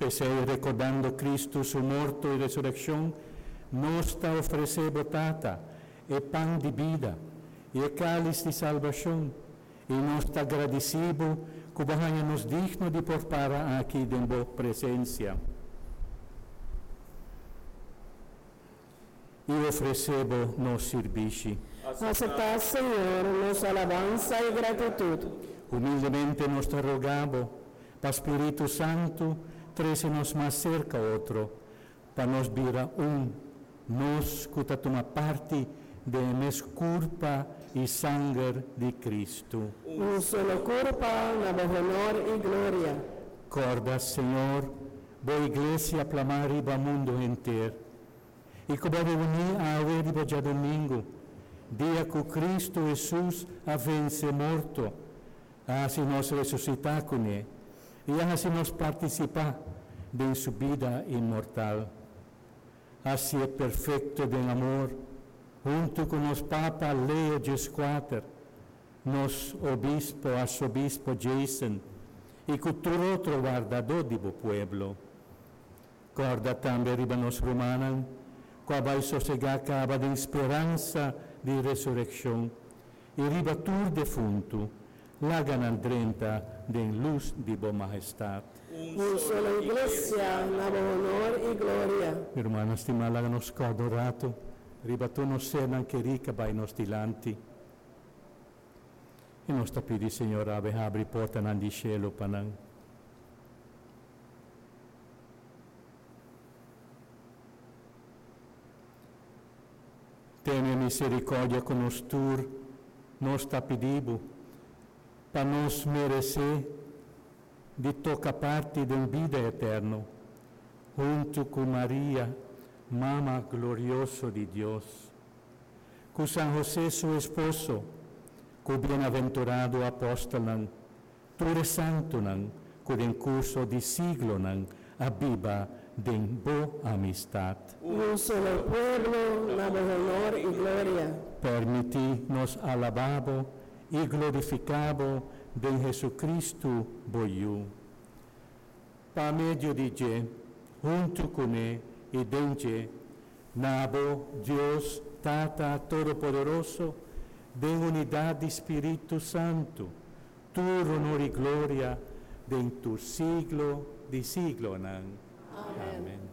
Perciò, ricordando Cristo su morto e resurrezione, nostra ofrecebo tata e pan di vida e cálice di salvación, e nostra agradecibo que nos digno de portar aqui de boa presença. E ofrecebo nos serviço. Aceptad, Señor, nuestra alabanza y gratitud. Humildemente nos rogamos, para Espíritu Santo, trésenos más cerca a otro, para nos vira nos que toma parte de mes culpa y sangre de Cristo. Un solo culpa, na voz honor y gloria. Corda, Senhor, boa igreja clamar para o mundo inteiro. E que vai reunir a ver já domingo, dia que Cristo Jesus a vence morto, assim nós ressuscitar com ele, e assim nós participar de sua vida imortal. Assim é perfeito de amor, junto com os Papa Leo XIV, nos obispo, arcebispo Jason, e com todo outro guardador do povo. Corda também riba nos romanos, que vai sossegar acaba de esperança de ressurreição, e riba tur defunto, lagan andrenta de luz de boa majestade. Un solo iglesia, na voz honor y gloria. Irmãos, estimada nos adorato, riba tu nos senan que rica vai nos dilanti. E nós te pedi, Senhor, abre porta nan di cielo panang. Tenha misericórdia conosco, nós te pedimos, para nos merecer de tocar parte da vida eterna, junto com Maria, Mama gloriosa de Deus, com São José, seu esposo, com o bem-aventurado apóstolo, todo santo, com o curso de siglo, a viva de boa amistad. Un solo pueblo, na voz honor y gloria. Permiti-nos alababo e glorificabo de Jesucristo boiu. Para meio de Je, junto com Ele e dentro, nabo Deus Tata Todo-Poderoso, de unidade Espírito Santo, tu honor e glória, de tu siglo de siglo. Amém.